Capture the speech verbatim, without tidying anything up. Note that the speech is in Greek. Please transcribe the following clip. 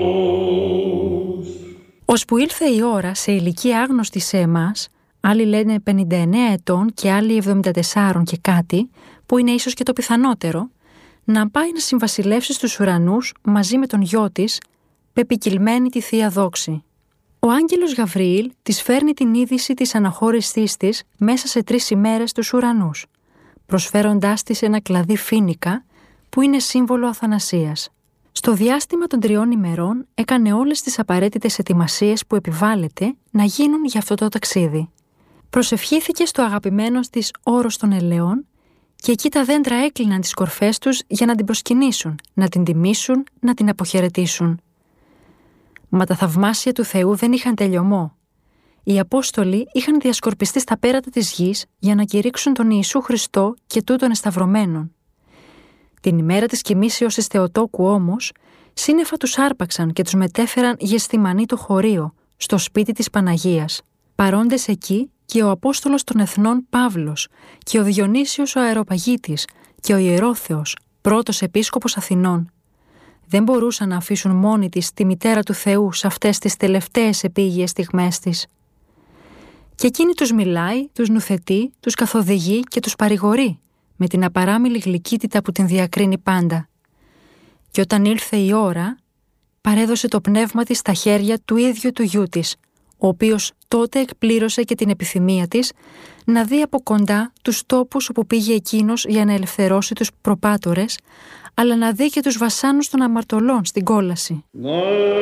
Ώσπου ήλθε η ώρα, σε ηλικία άγνωστη σε εμάς, άλλοι λένε πενήντα εννέα ετών και άλλοι εβδομήντα τέσσερα και κάτι, που είναι ίσως και το πιθανότερο, να πάει να συμβασιλεύσει στους ουρανούς μαζί με τον γιο της, πεπικυλμένη τη Θεία Δόξη. Ο άγγελος Γαβριήλ της φέρνει την είδηση της αναχώρησής της μέσα σε τρεις ημέρες στους ουρανούς, προσφέροντάς της ένα κλαδί φοίνικα που είναι σύμβολο αθανασίας. Στο διάστημα των τριών ημερών έκανε όλες τις απαραίτητες ετοιμασίες που επιβάλλεται να γίνουν για αυτό το ταξίδι. Προσευχήθηκε στο αγαπημένο της όρος των ελαιών και εκεί τα δέντρα έκλειναν τις κορφές τους για να την προσκυνήσουν, να την τιμήσουν, να την αποχαιρετήσουν. Μα τα θαυμάσια του Θεού δεν είχαν τελειωμό. Οι Απόστολοι είχαν διασκορπιστεί στα πέρατα της γης για να κηρύξουν τον Ιησού Χριστό και τούτον εσταυρωμένον. Την ημέρα της κοιμήσεως της Θεοτόκου όμως, σύννεφα τους άρπαξαν και τους μετέφεραν γεσθημανή το χωρίο, στο σπίτι της Παναγίας. Παρόντες εκεί και ο Απόστολος των Εθνών Παύλος και ο Διονύσιος ο Αεροπαγίτης και ο Ιερόθεος, πρώτος επίσκοπος Αθηνών. Δεν μπορούσαν να αφήσουν μόνη της τη μητέρα του Θεού σε αυτές τις τελευταίες επίγειες στιγμές της. Και εκείνη τους μιλάει, τους νουθετεί, τους καθοδηγεί και τους παρηγορεί, με την απαράμιλη γλυκύτητα που την διακρίνει πάντα. Και όταν ήλθε η ώρα, παρέδωσε το πνεύμα της στα χέρια του ίδιου του γιού της, ο οποίος τότε εκπλήρωσε και την επιθυμία της να δει από κοντά τους τόπους όπου πήγε εκείνος για να ελευθερώσει τους προπάτορες, αλλά να δει και τους βασάνους των αμαρτωλών στην κόλαση.